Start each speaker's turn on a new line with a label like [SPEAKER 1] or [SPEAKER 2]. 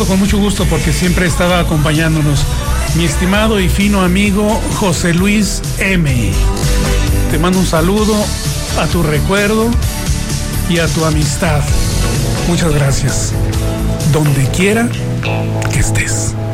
[SPEAKER 1] saludo con mucho gusto porque siempre estaba acompañándonos mi estimado y fino amigo José Luis M. Te mando un saludo a tu recuerdo y a tu amistad. Muchas gracias. Donde quiera que estés.